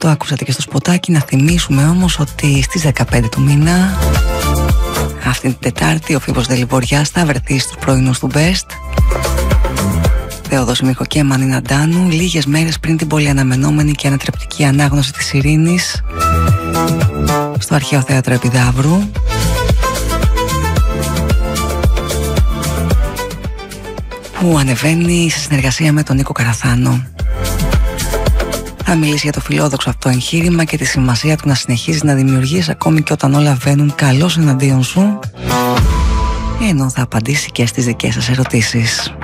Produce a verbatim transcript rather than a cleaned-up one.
Το άκουσατε και στο σποτάκι. Να θυμίσουμε όμως ότι στις δεκαπέντε του μήνα, αυτή την Τετάρτη, ο Φίβος Δελιβοριάς θα βρεθεί στους πρωινούς του Best. Θεόδος Μίχο και Μανίνα Ντάνου, λίγες μέρες πριν την πολύ αναμενόμενη και ανατρεπτική ανάγνωση της Ειρήνης στο Αρχαίο Θέατρο Επιδαύρου. Που ανεβαίνει σε συνεργασία με τον Νίκο Καραθάνο. Θα μιλήσει για το φιλόδοξο αυτό εγχείρημα και τη σημασία του να συνεχίζεις να δημιουργείς ακόμη και όταν όλα βαίνουν καλώς εναντίον σου, ενώ θα απαντήσει και στις δικές σας ερωτήσεις.